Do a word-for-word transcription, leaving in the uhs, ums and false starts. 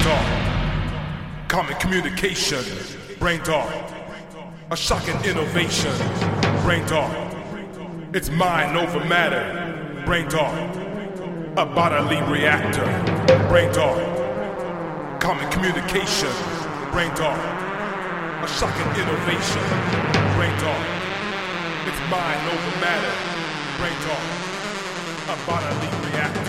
talk, common communication, brain talk, a shocking innovation, brain talk. It's mind over matter, brain talk, a bodily reactor, brain talk, common communication, brain talk, a shocking innovation, brain talk. It's mind over matter, brain talk, a bodily reactor.